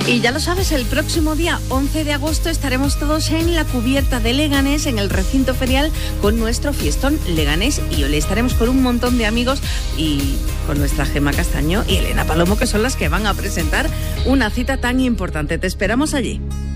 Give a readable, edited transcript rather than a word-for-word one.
Y ya lo sabes, el próximo día 11 de agosto estaremos todos en la cubierta de Leganés, en el recinto ferial, con nuestro fiestón Leganés y Ole. Estaremos con un montón de amigos y con nuestra Gemma Castaño y Elena Palomo, que son las que van a presentar una cita tan importante. Te esperamos allí.